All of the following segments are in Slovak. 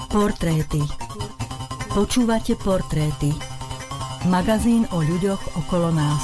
Portréty. Počúvate Portréty. Magazín o ľuďoch okolo nás.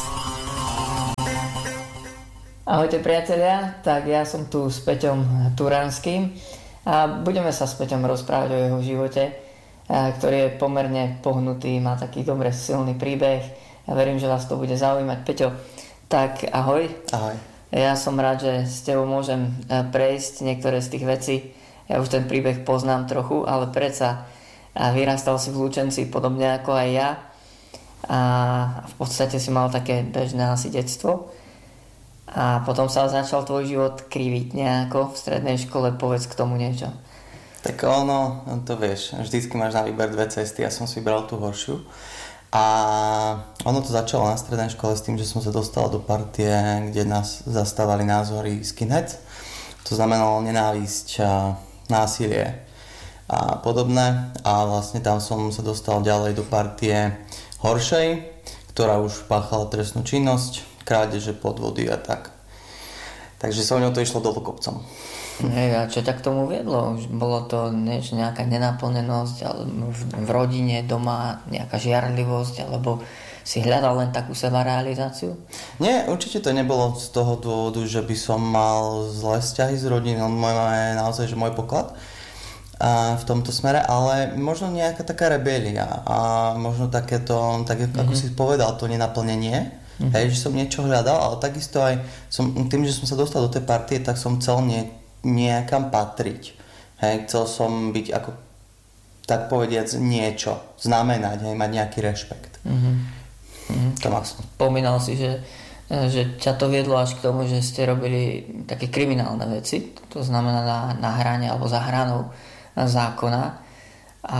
Ahojte priatelia, tak ja som tu s Peťom Turánskym a budeme sa s Peťom rozprávať o jeho živote, ktorý je pomerne pohnutý, má taký dobre silný príbeh. Ja verím, že vás to bude zaujímať. Peťo, tak ahoj. Ahoj. Ja som rád, že s tebou môžem prejsť niektoré z tých vecí. Ja už ten príbeh poznám trochu, ale predsa vyrastal si v Lučenci podobne ako aj ja a v podstate si mal také bežné asi detstvo a potom sa začal tvoj život kriviť nejako v strednej škole. Povedz k tomu niečo. Tak to vieš, vždycky máš na výber dve cesty, ja som si vybral tú horšiu a ono to začalo na strednej škole s tým, že som sa dostal do partie, kde nás zastávali názory skinheads. To znamenalo nenávisť, násilie a podobné a vlastne tam som sa dostal ďalej do partie horšej, ktorá už páchala trestnú činnosť, krádeže, podvody a tak. Takže so mňou to išlo dolu kopcom. A čo ťa k tomu viedlo? Bolo to nejaká nenaplnenosť v rodine, doma, nejaká žiarlivosť, alebo si hľadal len takú sebarealizáciu? Nie, určite to nebolo z toho dôvodu, že by som mal zlé vzťahy s rodinou. Moja je naozaj že môj poklad v tomto smere, ale možno nejaká taká rebelia a možno takéto, tak ako si povedal, to nenaplnenie, hej, že som niečo hľadal, ale takisto aj tým, že som sa dostal do tej partie, tak som chcel nejakam patriť. Hej, chcel som byť ako, tak povediac, niečo, znamenať, hej, mať nejaký rešpekt. Spomínal si, že ťa to viedlo až k tomu, že ste robili také kriminálne veci, to znamená na hrane alebo za hranou zákona a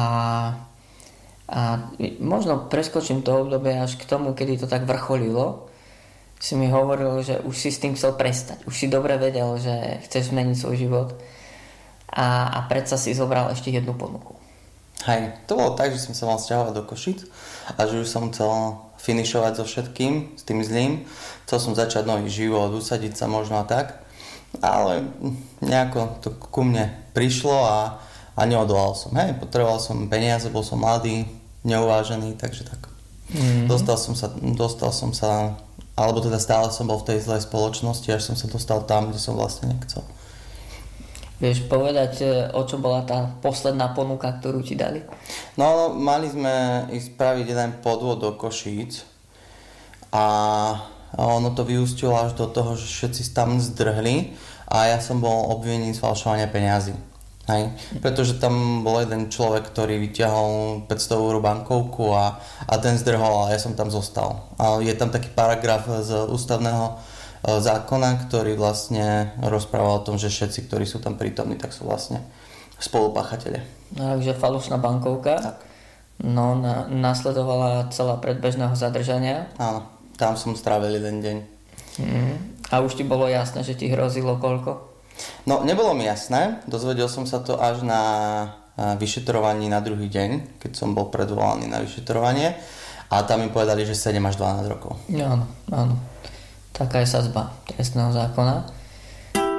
možno preskočím to obdobie až k tomu, kedy to tak vrcholilo. Si mi hovoril, že už si s tým chcel prestať, už si dobre vedel, že chceš zmeniť svoj život a predsa si zobral ešte jednu ponuku. Hej, to bolo tak, že som sa mal sťahovať do Košic a že už som chcel finišovať so všetkým, s tým zlým. Chcel som začať nový život, usadiť sa možno a tak, ale nejako to ku mne prišlo a neodolal som. Hej, potreboval som peniaze, bol som mladý, neuvážený, takže tak. Dostal som sa, alebo teda stále som bol v tej zlej spoločnosti, až som sa dostal tam, kde som vlastne nechcel. Vieš povedať, o čo bola tá posledná ponuka, ktorú ti dali? No, mali sme ísť spraviť jeden podvod do Košíc a ono to vyústilo až do toho, že všetci tam zdrhli a ja som bol obvinený z falšovania peňazí. Hej. Pretože tam bol jeden človek, ktorý vyťahol 500 eur bankovku a ten zdrhol a ja som tam zostal. A je tam taký paragraf z ústavného zákona, ktorý vlastne rozprával o tom, že všetci, ktorí sú tam prítomní, tak sú vlastne spolupáchatelia. Takže falošná bankovka. Tak. No, nasledovala celá predbežného zadržania. Áno, tam som strávil jeden deň. A už ti bolo jasné, že ti hrozilo koľko? No, nebolo mi jasné. Dozvedel som sa to až na vyšetrovaní na druhý deň, keď som bol predvolaný na vyšetrovanie. A tam mi povedali, že 7 až 12 rokov. Áno. Taká je sadzba trestného zákona.